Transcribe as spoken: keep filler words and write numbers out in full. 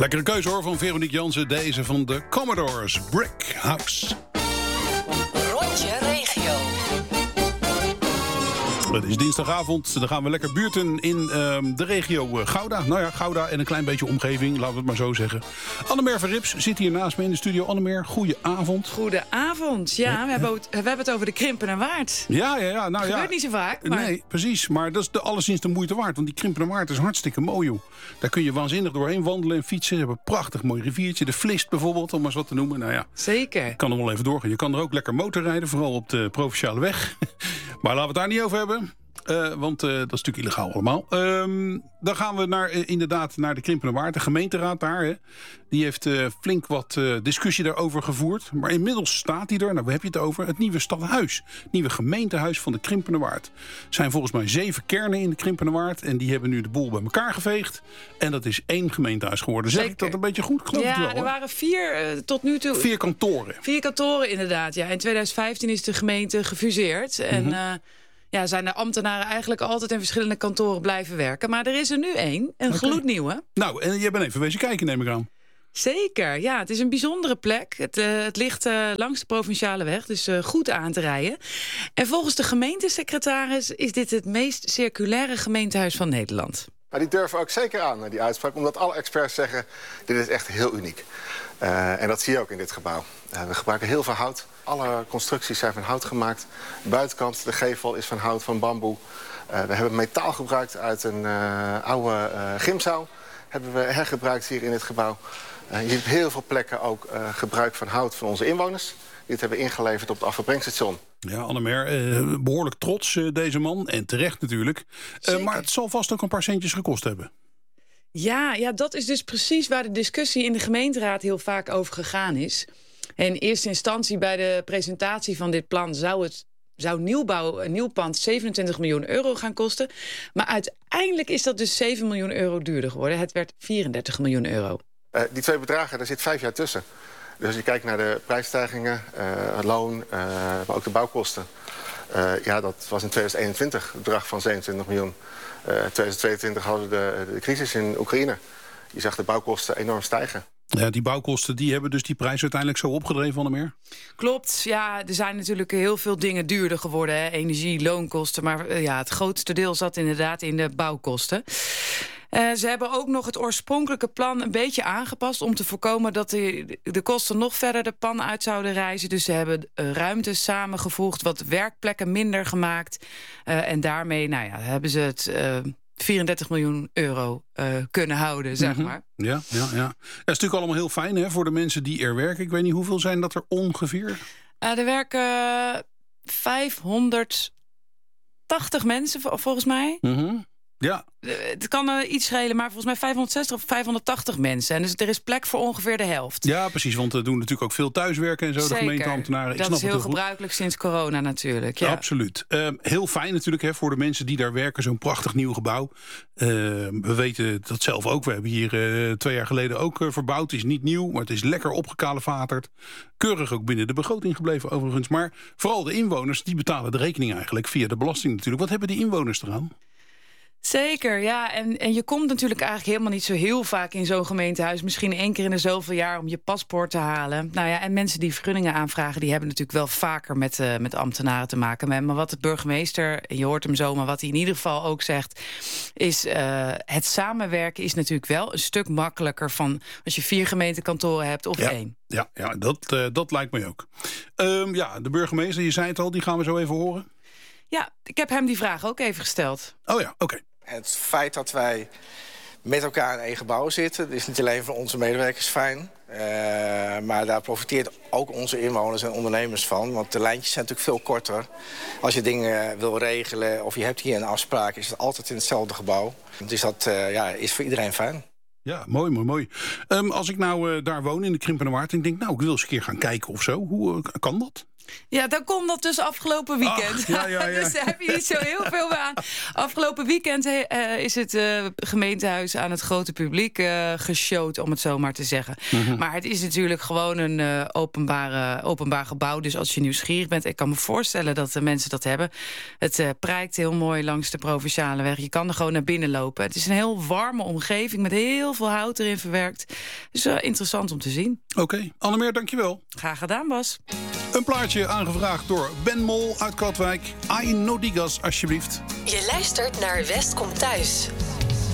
Lekkere keuze hoor van Veronique Jansen. Deze van de Commodores, Brick House. Rondje regio. Het is dinsdagavond, dan gaan we lekker buurten in uh, de regio uh, Gouda. Nou ja, Gouda en een klein beetje omgeving, laten we het maar zo zeggen. Annemer van Rips zit hier naast me in de studio. Annemer, goeie avond. Goedenavond. Ja, we hebben, het, we hebben het over de Krimpenerwaard. Ja, ja, ja. Nou, gebeurt ja. niet zo vaak. Maar... Nee, precies. Maar dat is de, alleszins de moeite waard. Want die Krimpenerwaard is hartstikke mooi, joh. Daar kun je waanzinnig doorheen wandelen en fietsen. Ze hebben een prachtig mooi riviertje. De Vlist bijvoorbeeld, om maar eens wat te noemen. Nou ja, zeker. Ik kan er wel even doorgaan. Je kan er ook lekker motorrijden, vooral op de provinciale weg. Maar laten we het daar niet over hebben. Uh, want uh, dat is natuurlijk illegaal allemaal. Uh, dan gaan we naar, uh, inderdaad naar de Krimpenerwaard. De gemeenteraad daar, hè, die heeft uh, flink wat uh, discussie daarover gevoerd. Maar inmiddels staat hij er, nou waar heb je het over? Het nieuwe stadhuis. Het nieuwe gemeentehuis van de Krimpenerwaard. Er zijn volgens mij zeven kernen in de Krimpenerwaard. En die hebben nu de boel bij elkaar geveegd. En dat is één gemeentehuis geworden. Zeg ik dat een beetje goed? Geloof ja, het wel, er hoor. waren vier uh, tot nu toe. Vier kantoren. Vier kantoren inderdaad, ja. In twintig vijftien is de gemeente gefuseerd. En... Mm-hmm. Uh, Ja, zijn de ambtenaren eigenlijk altijd in verschillende kantoren blijven werken. Maar er is er nu één, een okay. gloednieuwe. Nou, en jij bent even wezen kijken, neem ik aan. Zeker, ja. Het is een bijzondere plek. Het, uh, het ligt uh, langs de provinciale weg, dus uh, goed aan te rijden. En volgens de gemeentesecretaris is dit het meest circulaire gemeentehuis van Nederland. Maar die durven ook zeker aan, die uitspraak, omdat alle experts zeggen... dit is echt heel uniek. Uh, en dat zie je ook in dit gebouw. Uh, we gebruiken heel veel hout. Alle constructies zijn van hout gemaakt. De buitenkant, de gevel, is van hout, van bamboe. Uh, we hebben metaal gebruikt uit een uh, oude uh, gymzaal. Hebben we hergebruikt hier in dit gebouw. Uh, je ziet op heel veel plekken ook uh, gebruik van hout van onze inwoners. Die het hebben ingeleverd op het afvalbrengstation. Ja, Annemer, uh, behoorlijk trots uh, deze man. En terecht natuurlijk. Uh, maar het zal vast ook een paar centjes gekost hebben. Ja, ja, dat is dus precies waar de discussie in de gemeenteraad heel vaak over gegaan is. In eerste instantie bij de presentatie van dit plan zou het zou nieuwbouw, een nieuw pand zevenentwintig miljoen euro gaan kosten. Maar uiteindelijk is dat dus zeven miljoen euro duurder geworden. Het werd vierendertig miljoen euro. Uh, die twee bedragen, daar zit vijf jaar tussen. Dus als je kijkt naar de prijsstijgingen, uh, loon, uh, maar ook de bouwkosten. Uh, ja, dat was in twintig eenentwintig het bedrag van zevenentwintig miljoen. Uh, twintig tweeëntwintig hadden we de, de crisis in Oekraïne. Je zag de bouwkosten enorm stijgen. Ja, die bouwkosten die hebben dus die prijs uiteindelijk zo opgedreven, van de meer? Klopt, ja, er zijn natuurlijk heel veel dingen duurder geworden. Hè? Energie, loonkosten, maar uh, ja, het grootste deel zat inderdaad in de bouwkosten. Uh, ze hebben ook nog het oorspronkelijke plan een beetje aangepast... om te voorkomen dat de, de kosten nog verder de pan uit zouden reizen. Dus ze hebben uh, ruimtes samengevoegd, wat werkplekken minder gemaakt. Uh, en daarmee nou ja, hebben ze het... Uh, vierendertig miljoen euro uh, kunnen houden, zeg mm-hmm. maar. Ja, ja, ja. Dat is natuurlijk allemaal heel fijn hè, voor de mensen die er werken. Ik weet niet, hoeveel zijn dat er ongeveer? Uh, er werken vijfhonderdtachtig mensen, volgens mij. Mm-hmm. Ja. Het kan uh, iets schelen, maar volgens mij vijfhonderdzestig of vijfhonderdtachtig mensen. En dus er is plek voor ongeveer de helft. Ja, precies, want we doen natuurlijk ook veel thuiswerken en zo. Zeker. De gemeenteambtenaren. Ik dat snap is heel het heel gebruikelijk goed. Sinds corona natuurlijk. Ja. Ja, absoluut. Uh, heel fijn natuurlijk hè, voor de mensen die daar werken. Zo'n prachtig nieuw gebouw. Uh, we weten dat zelf ook. We hebben hier uh, twee jaar geleden ook uh, verbouwd. Het is niet nieuw, maar het is lekker opgekalevaterd. Keurig ook binnen de begroting gebleven overigens. Maar vooral de inwoners, die betalen de rekening eigenlijk via de belasting natuurlijk. Wat hebben die inwoners eraan? Zeker, ja. En, en je komt natuurlijk eigenlijk helemaal niet zo heel vaak in zo'n gemeentehuis. Misschien één keer in de zoveel jaar om je paspoort te halen. Nou ja, en mensen die vergunningen aanvragen... die hebben natuurlijk wel vaker met, uh, met ambtenaren te maken. Maar wat de burgemeester, en je hoort hem zo... maar wat hij in ieder geval ook zegt... is uh, het samenwerken is natuurlijk wel een stuk makkelijker... van als je vier gemeentekantoren hebt of ja. één. Ja, ja dat, uh, dat lijkt mij ook. Um, ja, de burgemeester, je zei het al, die gaan we zo even horen. Ja, ik heb hem die vraag ook even gesteld. Oh ja, oké. Okay. Het feit dat wij met elkaar in één gebouw zitten... dat is niet alleen voor onze medewerkers fijn... Uh, maar daar profiteert ook onze inwoners en ondernemers van. Want de lijntjes zijn natuurlijk veel korter. Als je dingen wil regelen of je hebt hier een afspraak... is het altijd in hetzelfde gebouw. Dus dat uh, ja, is voor iedereen fijn. Ja, mooi, mooi, mooi. Um, als ik nou uh, daar woon in de Krimpenerwaard... en ik denk, nou, ik wil eens een keer gaan kijken of zo. Hoe uh, kan dat? Ja, dan komt dat dus afgelopen weekend. Ach, ja, ja, ja. Dus daar heb je niet zo heel veel meer aan. Afgelopen weekend uh, is het uh, gemeentehuis aan het grote publiek uh, geshowd, om het zo maar te zeggen. Mm-hmm. Maar het is natuurlijk gewoon een uh, openbare, openbaar gebouw. Dus als je nieuwsgierig bent, ik kan me voorstellen dat de mensen dat hebben. Het uh, prijkt heel mooi langs de Provinciale weg. Je kan er gewoon naar binnen lopen. Het is een heel warme omgeving met heel veel hout erin verwerkt. Dus uh, interessant om te zien. Oké, okay. Annemeer, dankjewel. Graag gedaan, Bas. Een plaatje aangevraagd door Ben Mol uit Katwijk. I No Digas, alsjeblieft. Je luistert naar West komt thuis.